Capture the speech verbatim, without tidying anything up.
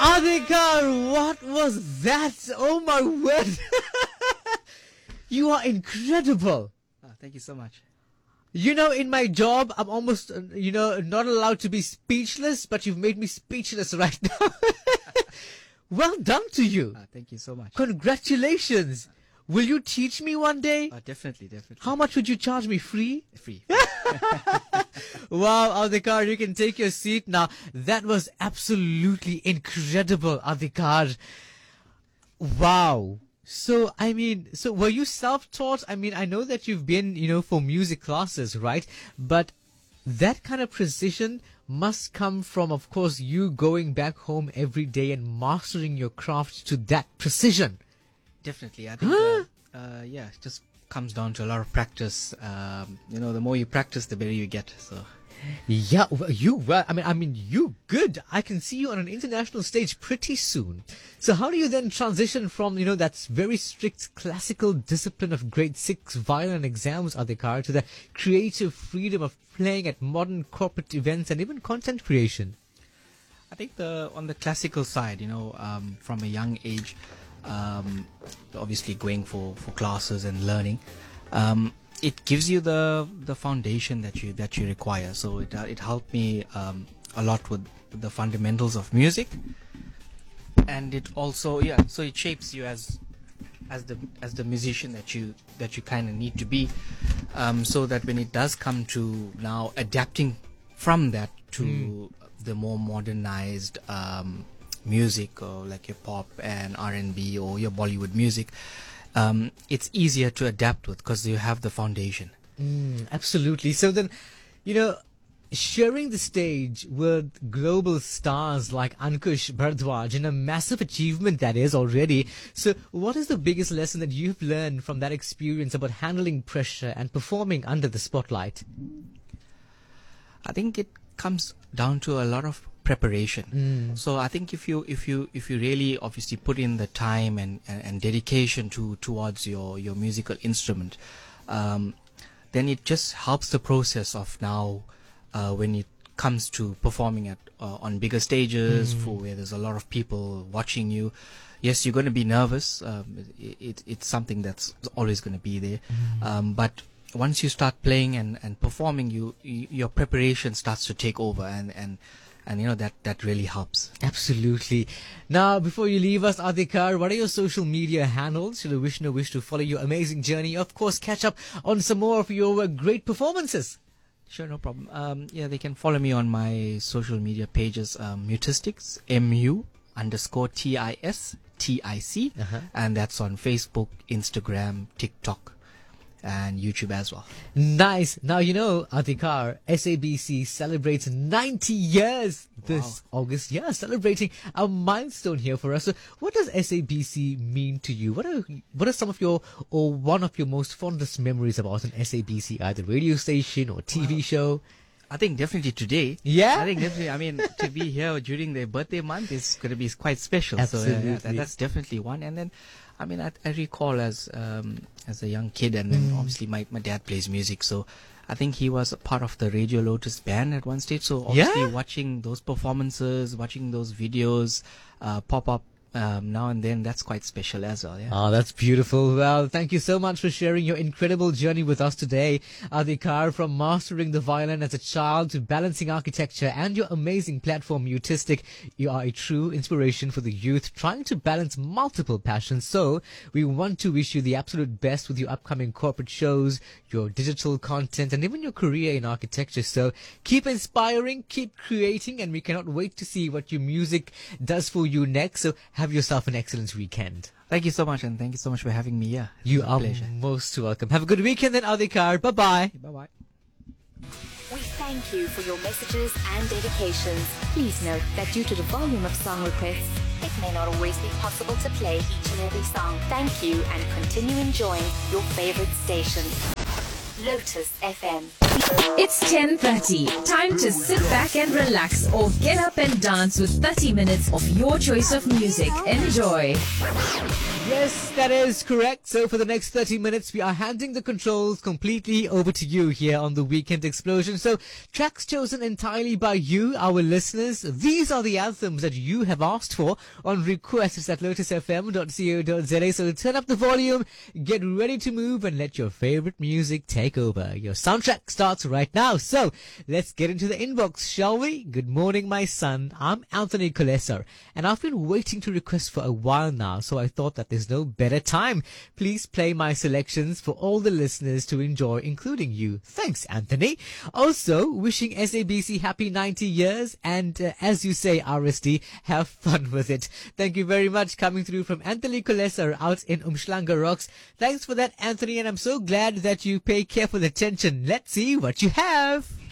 Adhikar, what was that? Oh my word. You are incredible. Oh, thank you so much. You know, in my job, I'm almost, uh, you know, not allowed to be speechless, but you've made me speechless right now. Well done to you. Oh, thank you so much. Congratulations. Will you teach me one day? Oh, definitely, definitely. How much would you charge me? Free? Free. Wow, Adhikar, you can take your seat now. That was absolutely incredible, Adhikar. Wow. So, I mean, so were you self-taught? I mean, I know that you've been, you know, for music classes, right? But that kind of precision must come from, of course, you going back home every day and mastering your craft to that precision. Definitely. I think, huh? uh, uh, yeah, it just comes down to a lot of practice. Um, you know, the more you practice, the better you get. So. Yeah, well, you well. I mean, I mean, you good. I can see you on an international stage pretty soon. So, how do you then transition from, you know, that very strict classical discipline of grade six violin exams, Adhikar, to the creative freedom of playing at modern corporate events and even content creation? I think the on the classical side, you know, um, from a young age, um, obviously going for, for classes and learning. Um, It gives you the the foundation that you that you require. So it uh, it helped me um, a lot with the fundamentals of music, and it also yeah. So it shapes you as as the as the musician that you that you kind of need to be, um, so that when it does come to now adapting from that to mm. the more modernized um, music, or like your pop and R and B or your Bollywood music. Um, it's easier to adapt with because you have the foundation. Mm, absolutely. So then, you know, sharing the stage with global stars like Ankush Bharadwaj, and a massive achievement that is already. So what is the biggest lesson that you've learned from that experience about handling pressure and performing under the spotlight? I think it comes down to a lot of preparation. Mm. So I think if you if you if you really obviously put in the time and, and, and dedication to towards your your musical instrument, um, then it just helps the process of now uh, when it comes to performing at uh, on bigger stages, mm. for where there's a lot of people watching you. Yes, you're going to be nervous. Um, it, it, it's something that's always going to be there, mm. um, but once you start playing and, and performing, you, you your preparation starts to take over, and and And, you know, that, that really helps. Absolutely. Now, before you leave us, Adhikar, what are your social media handles? Should a listener wish to follow your amazing journey? Of course, catch up on some more of your uh, great performances. Sure, no problem. Um, yeah, they can follow me on my social media pages, um, Mutistics, M U underscore T I S T I C. Uh-huh. And that's on Facebook, Instagram, TikTok, and YouTube as well. Nice. Now, you know, Adhikar, S A B C celebrates ninety years this wow. August. Yeah, celebrating a milestone here for us. So what does S A B C mean to you? What are what are some of your, or one of your most fondest memories about an S A B C, either radio station or T V wow. show? I think definitely today. Yeah? I think definitely, I mean, to be here during their birthday month is going to be quite special. Absolutely. So yeah, that, that's definitely one. And then, I mean, I, I recall as um, as a young kid, and then mm. obviously my, my dad plays music, so I think he was a part of the Radio Lotus band at one stage. So obviously yeah? watching those performances, watching those videos uh, pop up um, now and then, that's quite special as well. Yeah. Oh, that's beautiful. Well, thank you so much for sharing your incredible journey with us today, Adhikar, from mastering the violin as a child to balancing architecture and your amazing platform, Mutistic. You are a true inspiration for the youth trying to balance multiple passions. So we want to wish you the absolute best with your upcoming corporate shows, your digital content, and even your career in architecture. So keep inspiring, keep creating, and we cannot wait to see what your music does for you next. So have yourself an excellent weekend. Thank you so much, and thank you so much for having me here. You are pleasure. Most welcome. Have a good weekend then, Adhikar. Bye-bye. Bye-bye. We thank you for your messages and dedications. Please note that due to the volume of song requests, it may not always be possible to play each and every song. Thank you, and continue enjoying your favorite station, Lotus F M. It's ten thirty. Time to sit back and relax, or get up and dance with thirty minutes of your choice of music. Enjoy. Yes, that is correct. So for the next thirty minutes, we are handing the controls completely over to you here on the Weekend Explosion. So tracks chosen entirely by you, our listeners. These are the anthems that you have asked for on requests at lotus f m dot co dot z a. So turn up the volume, get ready to move, and let your favorite music take over. Your soundtrack starts right now. So let's get into the inbox, shall we? Good morning, my son. I'm Anthony Kolesar, and I've been waiting to request for a while now, so I thought that there's no better time. Please play my selections for all the listeners to enjoy, including you. Thanks, Anthony. Also, wishing S A B C happy ninety years, and uh, as you say, R S D, have fun with it. Thank you very much. Coming through from Anthony Kolesar out in Umhlanga Rocks. Thanks for that, Anthony, and I'm so glad that you pay careful attention. Let's see what you have.